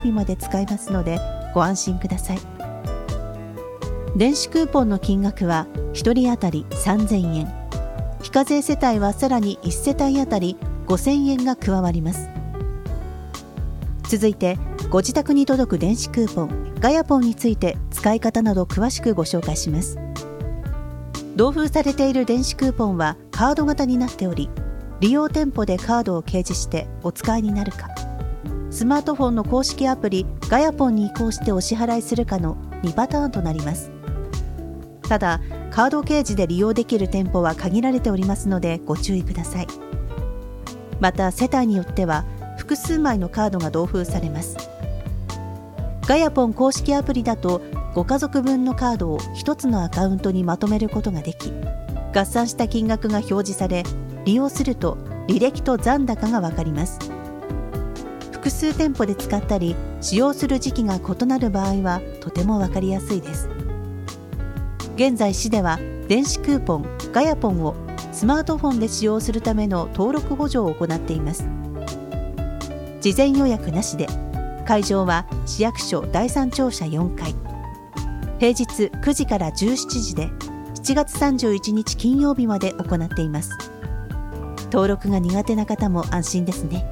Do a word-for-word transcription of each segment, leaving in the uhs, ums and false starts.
日まで使えますのでご安心ください。電子クーポンの金額はひとり当たりさんぜんえん、非課税世帯はさらにいち世帯当たりごせんえんが加わります。続いてご自宅に届く電子クーポンガヤポンについて使い方など詳しくご紹介します。同封されている電子クーポンはカード型になっており、利用店舗でカードを掲示してお使いになるか、スマートフォンの公式アプリガヤポンに移行してお支払いするかのにパターンとなります。ただカード掲示で利用できる店舗は限られておりますのでご注意ください。また世帯によっては複数枚のカードが同封されます。ガヤポン公式アプリだとご家族分のカードをひとつのアカウントにまとめることができ、合算した金額が表示され、利用すると履歴と残高がわかります。複数店舗で使ったり使用する時期が異なる場合はとてもわかりやすいです。現在市では電子クーポンガヤポンをスマートフォンで使用するための登録補助を行っています。事前予約なしで、会場は市役所だいさん庁舎よんかい、平日くじからじゅうしちじでしちがつさんじゅういちにち金曜日まで行っています。登録が苦手な方も安心ですね。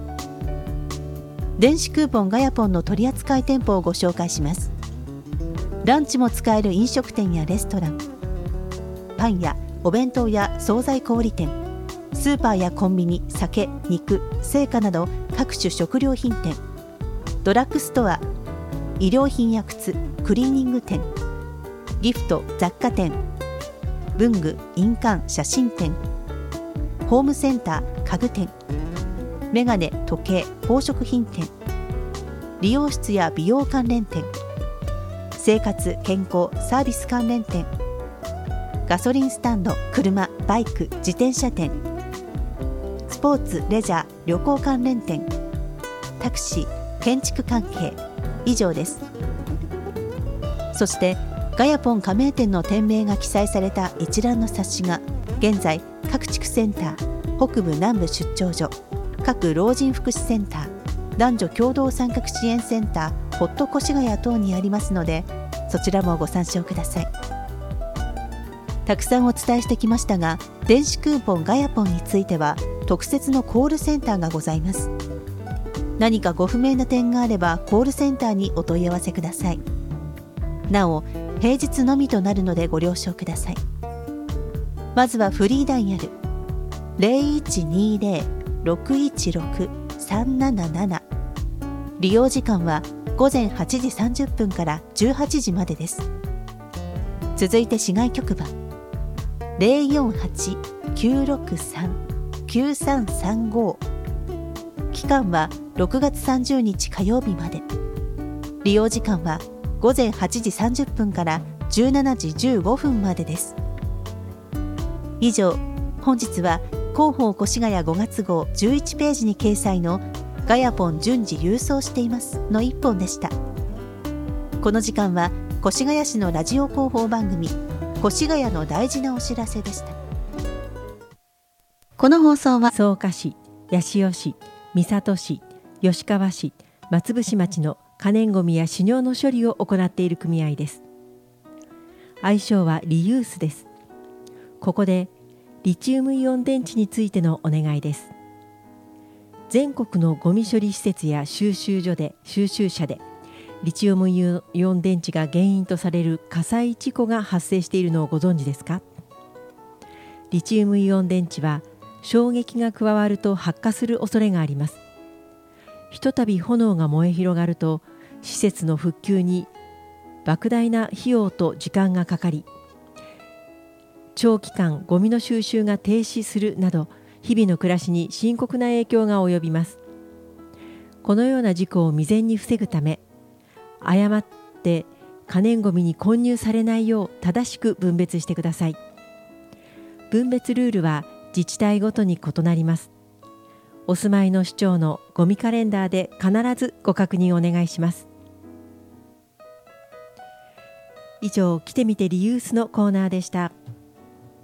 電子クーポンガヤポンの取扱店舗をご紹介します。ランチも使える飲食店やレストラン、パンやお弁当や惣菜小売店、スーパーやコンビニ、酒、肉、青果など各種食料品店、ドラッグストア、衣料品や靴、クリーニング店、ギフト、雑貨店、文具、印鑑、写真店、ホームセンター、家具店、メガネ、時計、宝飾品店、理容室や美容関連店、生活・健康・サービス関連店、ガソリンスタンド、車、バイク、自転車店、スポーツ・レジャー・旅行関連店、タクシー、建築関係、以上です。そしてガヤポン加盟店の店名が記載された一覧の冊子が現在各地区センター、北部南部出張所、各老人福祉センター、男女共同参画支援センター、ホット越谷等にありますので、そちらもご参照ください。たくさんお伝えしてきましたが、電子クーポンガヤポンについては特設のコールセンターがございます。何かご不明な点があればコールセンターにお問い合わせください。なお平日のみとなるのでご了承ください。まずはフリーダイヤル ゼロいちにゼロ ろくいちろく さんなななな、利用時間はごぜんはちじさんじゅっぷんからじゅうはちじまでです。続いて市外局番 ゼロよんはち きゅうろくさん きゅうさんさんご、期間はろくがつさんじゅうにち火曜日まで。利用時間はごぜんはちじさんじゅっぷんからじゅうしちじじゅうごふんまでです。以上、本日は広報越谷ごがつ号じゅういちページに掲載のガヤポン順次郵送していますの一本でした。この時間は越谷市のラジオ広報番組越谷の大事なお知らせでした。 この放送は草加市、八潮市、三郷市、吉川市、松伏町の可燃ごみや種尿の処理を行っている組合です。愛称はリユースです。ここでリチウムイオン電池についてのお願いです。全国のゴミ処理施設や収集所で収集車でリチウムイオン電池が原因とされる火災事故が発生しているのをご存知ですか？リチウムイオン電池は衝撃が加わると発火する恐れがあります。ひとたび炎が燃え広がると施設の復旧に莫大な費用と時間がかかり、長期間ゴミの収集が停止するなど日々の暮らしに深刻な影響が及びます。このような事故を未然に防ぐため、誤って可燃ごみに混入されないよう正しく分別してください。分別ルールは自治体ごとに異なります。お住まいの市町のゴミカレンダーで必ずご確認お願いします。以上、来てみてリユースのコーナーでした。